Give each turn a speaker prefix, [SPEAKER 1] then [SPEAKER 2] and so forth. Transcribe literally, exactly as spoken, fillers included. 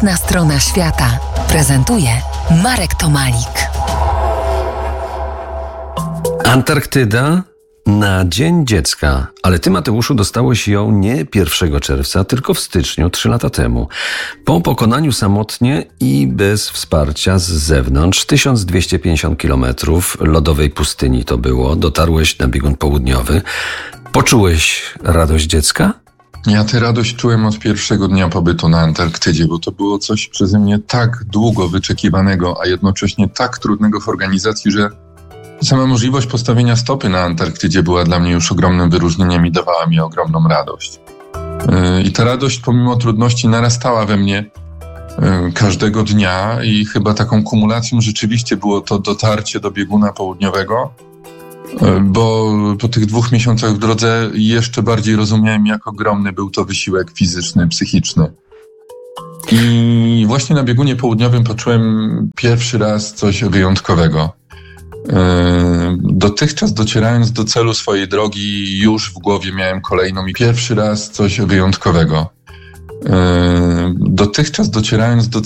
[SPEAKER 1] Jasna strona świata prezentuje Marek Tomalik.
[SPEAKER 2] Antarktyda na Dzień Dziecka, ale ty, Mateuszu, dostałeś ją nie pierwszego czerwca, tylko w styczniu, trzy lata temu. Po pokonaniu samotnie i bez wsparcia z zewnątrz, tysiąc dwieście pięćdziesiąt kilometrów lodowej pustyni to było, dotarłeś na biegun południowy. Poczułeś radość dziecka?
[SPEAKER 3] Ja tę radość czułem od pierwszego dnia pobytu na Antarktydzie, bo to było coś przeze mnie tak długo wyczekiwanego, a jednocześnie tak trudnego w organizacji, że sama możliwość postawienia stopy na Antarktydzie była dla mnie już ogromnym wyróżnieniem i dawała mi ogromną radość. I ta radość pomimo trudności narastała we mnie każdego dnia i chyba taką kumulacją rzeczywiście było to dotarcie do bieguna południowego, bo po tych dwóch miesiącach w drodze jeszcze bardziej rozumiałem, jak ogromny był to wysiłek fizyczny, psychiczny. I właśnie na biegunie południowym poczułem pierwszy raz coś wyjątkowego. Dotychczas docierając do celu swojej drogi już w głowie miałem kolejną i pierwszy raz coś wyjątkowego. Dotychczas docierając do